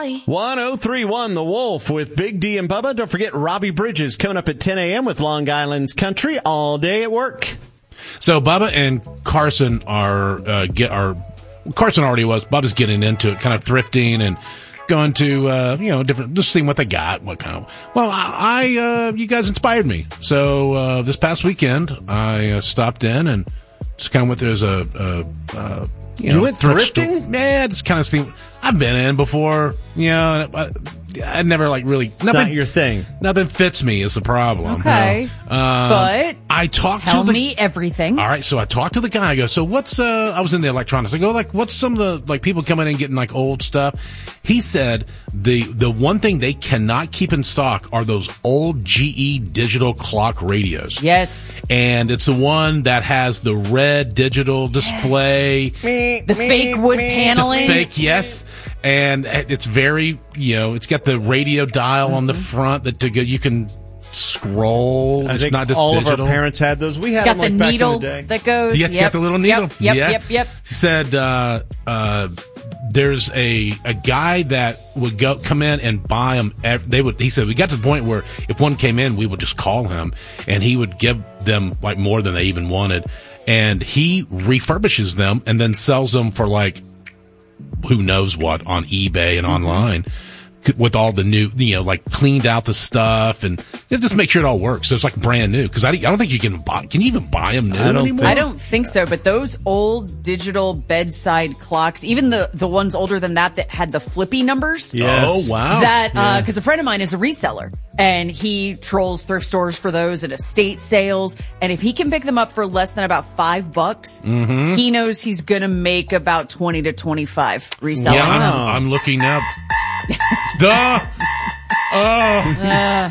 Raleigh. 103.1 The Wolf with Big D and Bubba. Don't forget Robbie Bridges coming up at 10 a.m. with Long Island's Country all day at work. So Bubba and Carson Carson already was. Bubba's getting into it, kind of thrifting and going to, different, just seeing what they got, what kind of, well, you guys inspired me. So, this past weekend, I stopped in and just kind of went there as you went thrifting? Yeah, just kind of seen, I've been in before, I never really. It's not your thing. Nothing fits me is the problem. Okay. But I talked tell me everything. All right. So I talked to the guy. I go, so what's, I was in the electronics. I go, what's some of the, people coming in and getting old stuff? He said the one thing they cannot keep in stock are those old GE digital clock radios. Yes. And it's the one that has the red digital display. The fake wood paneling. The fake, yes. And it's very, it's got the radio dial on the front that you can scroll. I it's think not just all digital. of our parents had those. We had It's got them the back needle in the day. that goes. Yeah, it's got the little needle. Yep. He said, there's a guy that would come in and buy them. He said, we got to the point where if one came in, we would just call him and he would give them more than they even wanted. And he refurbishes them and then sells them for who knows what on eBay and online with all the new, cleaned out the stuff and just make sure it all works. So it's brand new. Cause I don't think you can you even buy them new anymore? I don't think so, but those old digital bedside clocks, even the ones older than that had the flippy numbers. Yes. Oh, wow. Cause a friend of mine is a reseller and he trolls thrift stores for those at estate sales. And if he can pick them up for less than about $5, he knows he's going to make about 20 to 25 reselling them. I'm looking up.